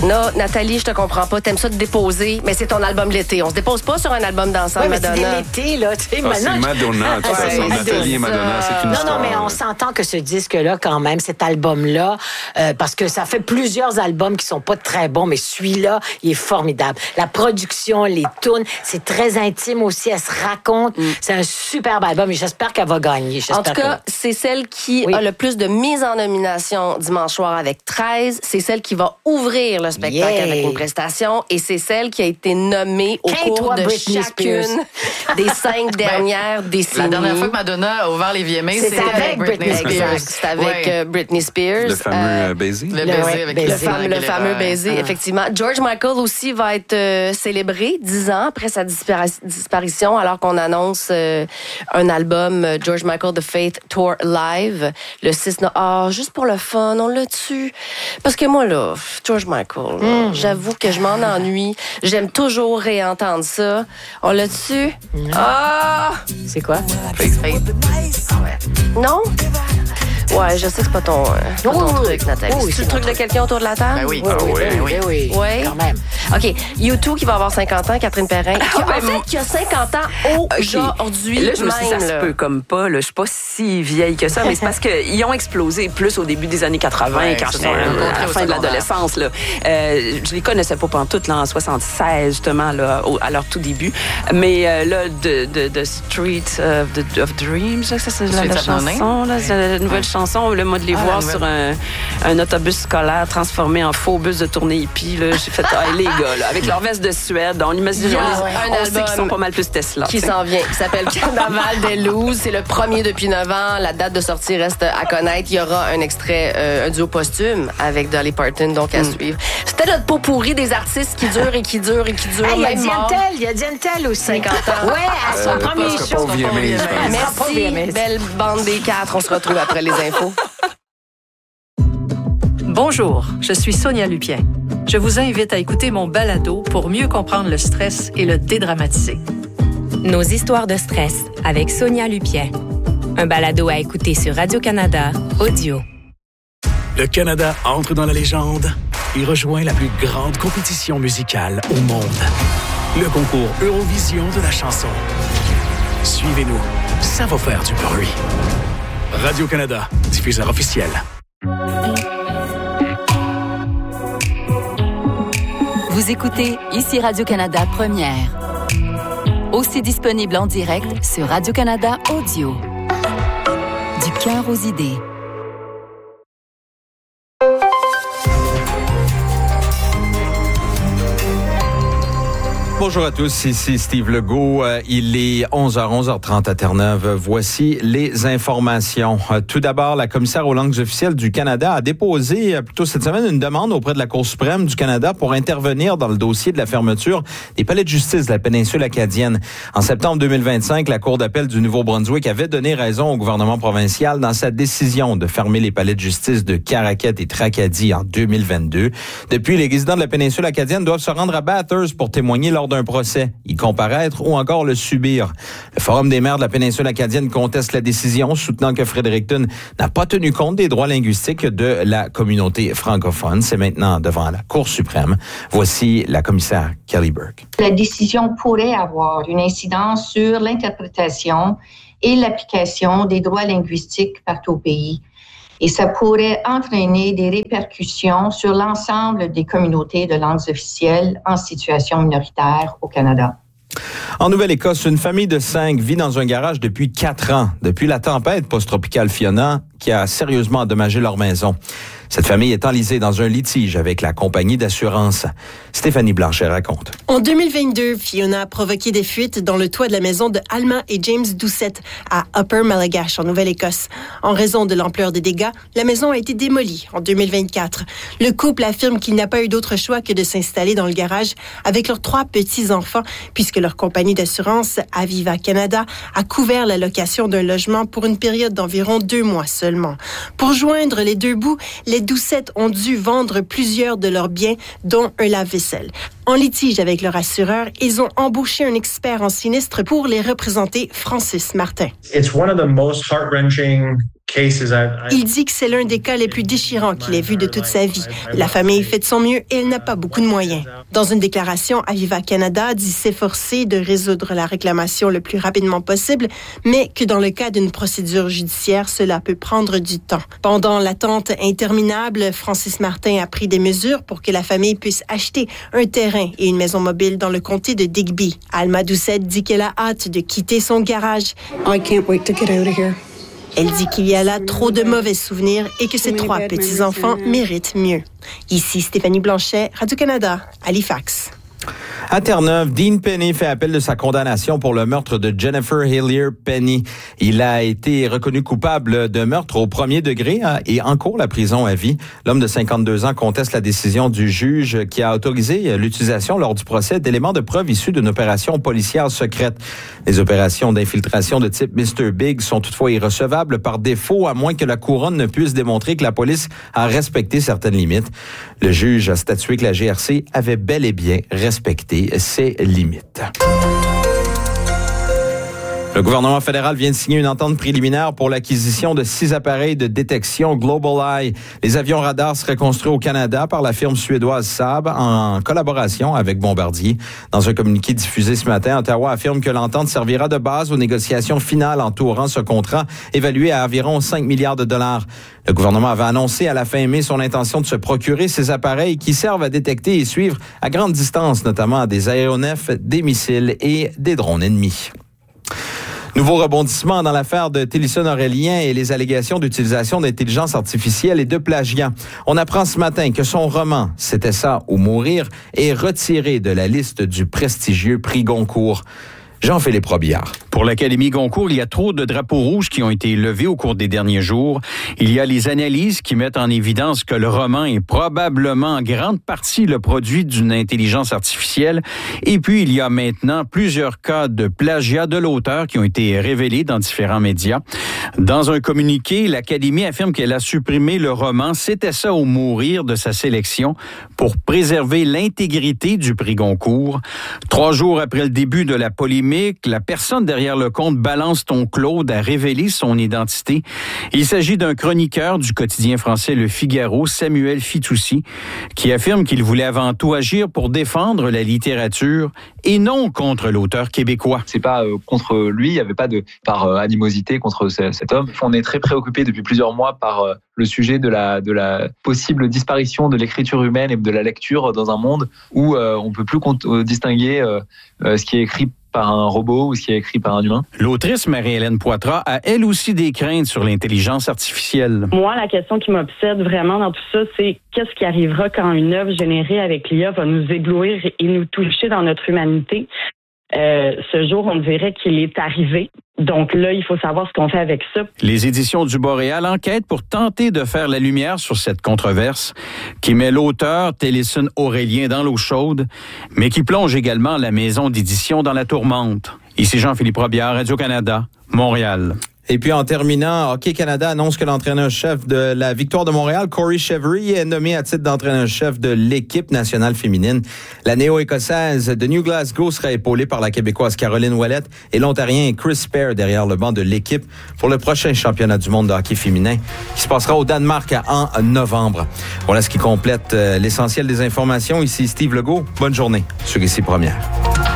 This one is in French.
Non, Nathalie, je te comprends pas. T'aimes ça te déposer, mais c'est ton album l'été. On se dépose pas sur un album d'ensemble, Madonna. C'est l'été, là. C'est Madonna, de toute façon. Nathalie et Madonna, c'est une histoire. Non, mais on s'entend que ce disque-là, quand même, cet album-là, parce que ça fait plusieurs albums qui sont pas très bons, mais celui-là, il est formidable. La production, les tunes, c'est très intime aussi. Elle se raconte. C'est un superbe album et j'espère qu'elle va gagner. En tout cas, c'est celle qui a le plus de mises en nomination dimanche soir avec 13. C'est celle qui va ouvrir le spectacle avec une prestation et c'est celle qui a été nommée au cours de chacune des 5 dernières décennies. La dernière fois que Madonna a ouvert les VMA, c'était avec Britney Spears. C'est avec Britney Spears. Le fameux baiser. Le baiser avec le fameux baiser, effectivement. George Michael aussi va être célébré 10 ans après sa disparition, alors qu'on annonce un album George Michael The Faith Tour Live le 6 novembre. Juste pour le fun, on l'a tu. Parce que moi, là, George Michael, là, j'avoue que je m'en ennuie. J'aime toujours réentendre ça. On l'a tu? C'est quoi? Faith. Non? Ouais, je sais que c'est pas ton truc, Nathalie. C'est le truc de quelqu'un autour de la table? Ben oui. Oui. Quand même. OK. U2 qui va avoir 50 ans, Catherine Perrin. Qui a 50 ans aujourd'hui. Là, je me suis dit, ça se peut comme pas. Là. Je suis pas si vieille que ça, mais c'est parce qu'ils ont explosé plus au début des années 80, quand j'étais à la fin de l'adolescence. Là. Je les connaissais pas pantoute là, en 76, justement, là, à leur tout début. Mais là, The Street of Dreams, ça, c'est la chanson, là, c'est la nouvelle chanson. Le moi de les voir sur un autobus scolaire transformé en faux bus de tournée hippie. Là, j'ai fait, les gars, là, avec leur veste de Suède, on imagine, on sait qu'ils sont pas mal plus Tesla. Qui s'en vient, qui s'appelle Carnaval des Looses. C'est le premier depuis 9 ans. La date de sortie reste à connaître. Il y aura un extrait, un duo posthume avec Dolly Parton, donc à suivre. C'était notre pot pourri des artistes qui durent et qui durent et qui durent. Il y a Dientel aussi. 50 ans. Ouais, à son premier show. Merci, belle bande des 4. On se retrouve après les infos. Bonjour, je suis Sonia Lupien. Je vous invite à écouter mon balado pour mieux comprendre le stress et le dédramatiser. Nos histoires de stress avec Sonia Lupien. Un balado à écouter sur Radio-Canada Audio. Le Canada entre dans la légende et rejoint la plus grande compétition musicale au monde. Le concours Eurovision de la chanson. Suivez-nous, ça va faire du bruit. Radio-Canada, diffuseur officiel. Vous écoutez ici Radio-Canada Première. Aussi disponible en direct sur Radio-Canada Audio. Du cœur aux idées. Bonjour à tous, ici Steve Legault. Il est 11h30 à Terre-Neuve. Voici les informations. Tout d'abord, la commissaire aux langues officielles du Canada a déposé plutôt cette semaine une demande auprès de la Cour suprême du Canada pour intervenir dans le dossier de la fermeture des palais de justice de la péninsule acadienne. En septembre 2025, la Cour d'appel du Nouveau-Brunswick avait donné raison au gouvernement provincial dans sa décision de fermer les palais de justice de Caraquet et Tracadie en 2022. Depuis, les résidents de la péninsule acadienne doivent se rendre à Bathurst pour témoigner lors d'un procès, y comparaître ou encore le subir. Le Forum des maires de la péninsule acadienne conteste la décision, soutenant que Fredericton n'a pas tenu compte des droits linguistiques de la communauté francophone. C'est maintenant devant la Cour suprême. Voici la commissaire Kelly Burke. La décision pourrait avoir une incidence sur l'interprétation et l'application des droits linguistiques partout au pays. Et ça pourrait entraîner des répercussions sur l'ensemble des communautés de langues officielles en situation minoritaire au Canada. En Nouvelle-Écosse, une famille de 5 vit dans un garage depuis 4 ans, depuis la tempête post-tropicale Fiona qui a sérieusement endommagé leur maison. Cette famille est enlisée dans un litige avec la compagnie d'assurance. Stéphanie Blanchet raconte. En 2022, Fiona a provoqué des fuites dans le toit de la maison de Alma et James Doucette à Upper Malagash, en Nouvelle-Écosse. En raison de l'ampleur des dégâts, la maison a été démolie en 2024. Le couple affirme qu'il n'a pas eu d'autre choix que de s'installer dans le garage avec leurs 3 petits-enfants, puisque leur compagnie d'assurance, Aviva Canada, a couvert la location d'un logement pour une période d'environ 2 mois seulement. Pour joindre les 2 bouts, les Doucette ont dû vendre plusieurs de leurs biens, dont un lave-vaisselle. En litige avec leur assureur, ils ont embauché un expert en sinistre pour les représenter, Francis Martin. It's one of the most heart-wrenching Il dit que c'est l'un des cas les plus déchirants qu'il ait vu de toute sa vie. La famille fait de son mieux et elle n'a pas beaucoup de moyens. Dans une déclaration, Aviva Canada dit s'efforcer de résoudre la réclamation le plus rapidement possible, mais que dans le cas d'une procédure judiciaire, cela peut prendre du temps. Pendant l'attente interminable, Francis Martin a pris des mesures pour que la famille puisse acheter un terrain et une maison mobile dans le comté de Digby. Alma Doucette dit qu'elle a hâte de quitter son garage. I can't wait to get out of here. Elle dit qu'il y a là trop de mauvais souvenirs et que ses 3 petits-enfants méritent mieux. Ici Stéphanie Blanchet, Radio-Canada, Halifax. À Terre-Neuve, Dean Penny fait appel de sa condamnation pour le meurtre de Jennifer Hillier Penny. Il a été reconnu coupable de meurtre au premier degré et encourt la prison à vie. L'homme de 52 ans conteste la décision du juge qui a autorisé l'utilisation lors du procès d'éléments de preuve issus d'une opération policière secrète. Les opérations d'infiltration de type Mr. Big sont toutefois irrecevables par défaut, à moins que la couronne ne puisse démontrer que la police a respecté certaines limites. Le juge a statué que la GRC avait bel et bien respecté ses limites. Le gouvernement fédéral vient de signer une entente préliminaire pour l'acquisition de 6 appareils de détection GlobalEye. Les avions radars seraient construits au Canada par la firme suédoise Saab en collaboration avec Bombardier. Dans un communiqué diffusé ce matin, Ottawa affirme que l'entente servira de base aux négociations finales entourant ce contrat évalué à environ 5 milliards de dollars. Le gouvernement avait annoncé à la fin mai son intention de se procurer ces appareils qui servent à détecter et suivre à grande distance, notamment des aéronefs, des missiles et des drones ennemis. Nouveau rebondissement dans l'affaire de Télison Aurélien et les allégations d'utilisation d'intelligence artificielle et de plagiat. On apprend ce matin que son roman « C'était ça ou mourir » est retiré de la liste du prestigieux prix Goncourt. Jean-Philippe Robillard. Pour l'Académie Goncourt, il y a trop de drapeaux rouges qui ont été levés au cours des derniers jours. Il y a les analyses qui mettent en évidence que le roman est probablement en grande partie le produit d'une intelligence artificielle. Et puis, il y a maintenant plusieurs cas de plagiat de l'auteur qui ont été révélés dans différents médias. Dans un communiqué, l'Académie affirme qu'elle a supprimé le roman « C'était ça ou mourir » de sa sélection pour préserver l'intégrité du prix Goncourt. 3 jours après le début de la polémique, la personne derrière le compte Balance ton Claude a révélé son identité. Il s'agit d'un chroniqueur du quotidien français Le Figaro, Samuel Fitoussi, qui affirme qu'il voulait avant tout agir pour défendre la littérature et non contre l'auteur québécois. C'est pas contre lui, il n'y avait pas de animosité contre cet homme. On est très préoccupé depuis plusieurs mois par le sujet de la possible disparition de l'écriture humaine et de la lecture dans un monde où on ne peut plus distinguer ce qui est écrit par un robot ou ce qui est écrit par un humain. L'autrice Marie-Hélène Poitras a elle aussi des craintes sur l'intelligence artificielle. Moi, la question qui m'obsède vraiment dans tout ça, c'est qu'est-ce qui arrivera quand une œuvre générée avec l'IA va nous éblouir et nous toucher dans notre humanité. Ce jour, on dirait qu'il est arrivé. Donc là, il faut savoir ce qu'on fait avec ça. Les éditions du Boréal enquêtent pour tenter de faire la lumière sur cette controverse qui met l'auteur Télison Aurélien dans l'eau chaude, mais qui plonge également la maison d'édition dans la tourmente. Ici Jean-Philippe Robillard, Radio-Canada, Montréal. Et puis en terminant, Hockey Canada annonce que l'entraîneur-chef de la victoire de Montréal, Corey Chevery, est nommé à titre d'entraîneur-chef de l'équipe nationale féminine. La néo-écossaise de New Glasgow sera épaulée par la Québécoise Caroline Ouellette et l'Ontarien Chris Pear derrière le banc de l'équipe pour le prochain championnat du monde de hockey féminin qui se passera au Danemark en novembre. Voilà ce qui complète l'essentiel des informations. Ici Steve Legault. Bonne journée sur Ici Première.